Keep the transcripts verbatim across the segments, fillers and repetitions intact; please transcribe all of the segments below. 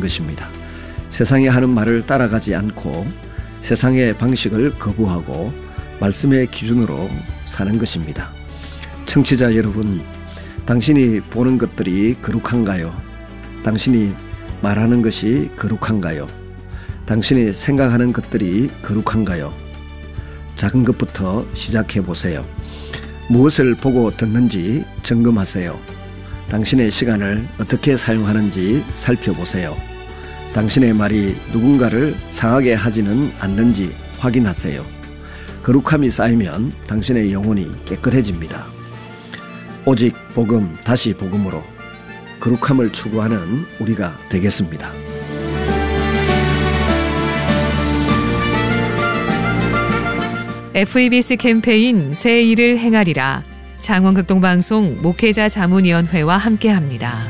것입니다. 세상이 하는 말을 따라가지 않고 세상의 방식을 거부하고 말씀의 기준으로 사는 것입니다. 청취자 여러분, 당신이 보는 것들이 거룩한가요? 당신이 말하는 것이 거룩한가요? 당신이 생각하는 것들이 거룩한가요? 작은 것부터 시작해 보세요. 무엇을 보고 듣는지 점검하세요. 당신의 시간을 어떻게 사용하는지 살펴보세요. 당신의 말이 누군가를 상하게 하지는 않는지 확인하세요. 거룩함이 쌓이면 당신의 영혼이 깨끗해집니다. 오직 복음 다시 복음으로 거룩함을 추구하는 우리가 되겠습니다. 에프이비씨 캠페인 새 일을 행하리라. 창원극동방송 목회자 자문위원회와 함께합니다.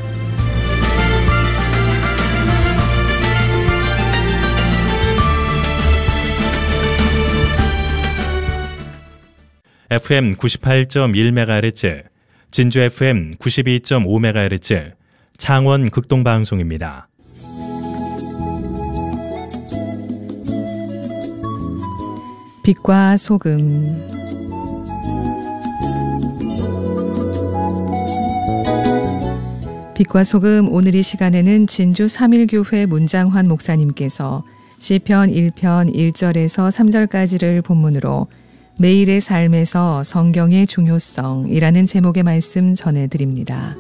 에프엠 구십팔 점 일 메가헤르츠, 진주 에프엠 구십이 점 오 메가헤르츠, 창원 극동방송입니다. 빛과 소금. 빛과 소금, 오늘 이 시간에는 진주 삼일교회 문장환 목사님께서 시편 일 편 일 절에서 삼 절까지를 본문으로 매일의 삶에서 성경의 중요성이라는 제목의 말씀 전해드립니다.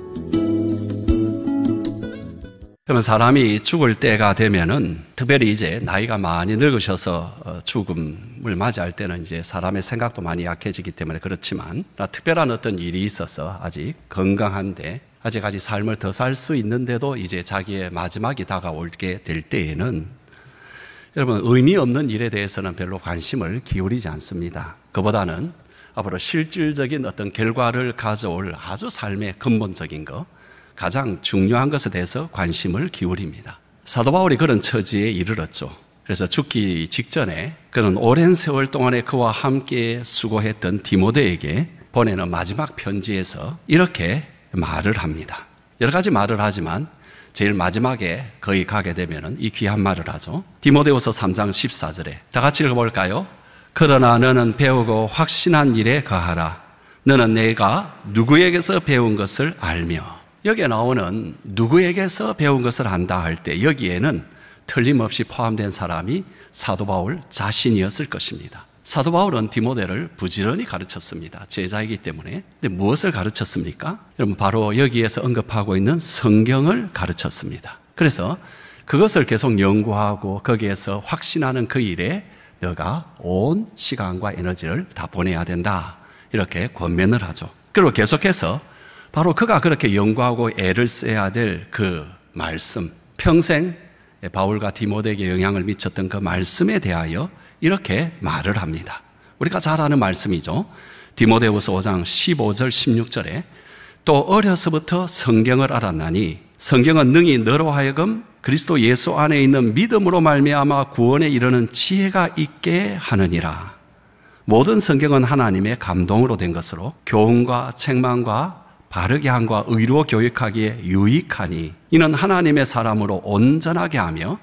그러면 사람이 죽을 때가 되면은, 특별히 이제 나이가 많이 늙으셔서 죽음을 맞이할 때는 이제 사람의 생각도 많이 약해지기 때문에 그렇지만, 특별한 어떤 일이 있어서 아직 건강한데 아직 아직 삶을 더 살 수 있는데도 이제 자기의 마지막이 다가오게 될 때에는 여러분, 의미 없는 일에 대해서는 별로 관심을 기울이지 않습니다. 그보다는 앞으로 실질적인 어떤 결과를 가져올 아주 삶의 근본적인 것, 가장 중요한 것에 대해서 관심을 기울입니다. 사도 바울이 그런 처지에 이르렀죠. 그래서 죽기 직전에 그는 오랜 세월 동안에 그와 함께 수고했던 디모데에게 보내는 마지막 편지에서 이렇게 말을 합니다. 여러 가지 말을 하지만 제일 마지막에 거의 가게 되면 이 귀한 말을 하죠. 디모데후서 삼 장 십사 절에 다 같이 읽어볼까요? 그러나 너는 배우고 확신한 일에 거하라. 너는 내가 누구에게서 배운 것을 알며. 여기에 나오는 누구에게서 배운 것을 안다 할 때 여기에는 틀림없이 포함된 사람이 사도 바울 자신이었을 것입니다. 사도 바울은 디모데를 부지런히 가르쳤습니다. 제자이기 때문에. 근데 무엇을 가르쳤습니까? 여러분, 바로 여기에서 언급하고 있는 성경을 가르쳤습니다. 그래서 그것을 계속 연구하고 거기에서 확신하는 그 일에 너가 온 시간과 에너지를 다 보내야 된다, 이렇게 권면을 하죠. 그리고 계속해서 바로 그가 그렇게 연구하고 애를 써야 될 그 말씀, 평생 바울과 디모데에게 영향을 미쳤던 그 말씀에 대하여 이렇게 말을 합니다. 우리가 잘 아는 말씀이죠. 디모데후서 오 장 십오 절 십육 절에 또 어려서부터 성경을 알았나니 성경은 능히 너로 하여금 그리스도 예수 안에 있는 믿음으로 말미암아 구원에 이르는 지혜가 있게 하느니라. 모든 성경은 하나님의 감동으로 된 것으로 교훈과 책망과 바르게 함과 의로 교육하기에 유익하니 이는 하나님의 사람으로 온전하게 하며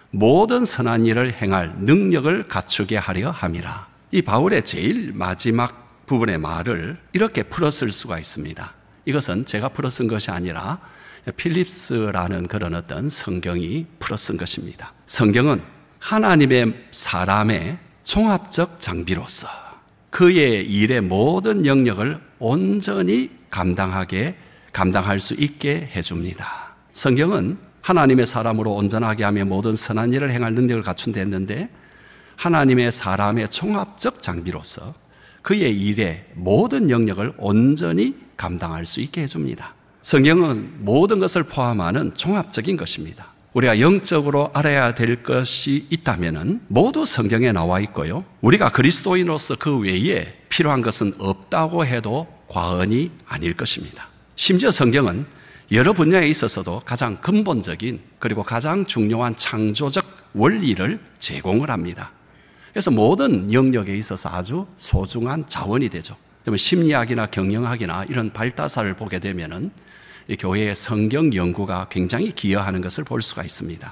모든 선한 일을 행할 능력을 갖추게 하려 함이라. 이 바울의 제일 마지막 부분의 말을 이렇게 풀었을 수가 있습니다. 이것은 제가 풀어쓴 것이 아니라 필립스라는 그런 어떤 성경이 풀어쓴 것입니다. 성경은 하나님의 사람의 종합적 장비로서 그의 일의 모든 영역을 온전히 감당하게, 감당할 수 있게 해줍니다. 성경은 하나님의 사람으로 온전하게 하며 모든 선한 일을 행할 능력을 갖춘다 했는데 하나님의 사람의 종합적 장비로서 그의 일의 모든 영역을 온전히 감당할 수 있게 해줍니다. 성경은 모든 것을 포함하는 종합적인 것입니다. 우리가 영적으로 알아야 될 것이 있다면 모두 성경에 나와 있고요. 우리가 그리스도인으로서 그 외에 필요한 것은 없다고 해도 과언이 아닐 것입니다. 심지어 성경은 여러 분야에 있어서도 가장 근본적인 그리고 가장 중요한 창조적 원리를 제공을 합니다. 그래서 모든 영역에 있어서 아주 소중한 자원이 되죠. 심리학이나 경영학이나 이런 발달사를 보게 되면은 이 교회의 성경 연구가 굉장히 기여하는 것을 볼 수가 있습니다.